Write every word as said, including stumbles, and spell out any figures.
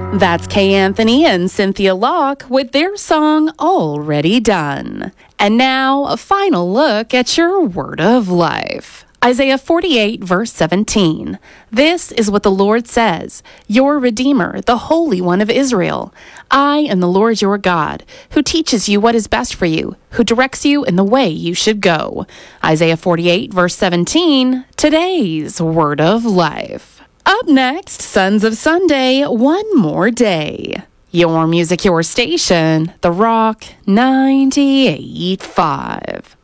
That's Kay Anthony and Cynthia Locke with their song Already Done. And now, a final look at your word of life. Isaiah forty-eight, verse seventeen. This is what the Lord says, your Redeemer, the Holy One of Israel. I am the Lord your God, who teaches you what is best for you, who directs you in the way you should go. Isaiah forty-eight, verse seventeen, today's word of life. Up next, Sons of Sunday, One More Day. Your music, your station, The Rock ninety-eight point five.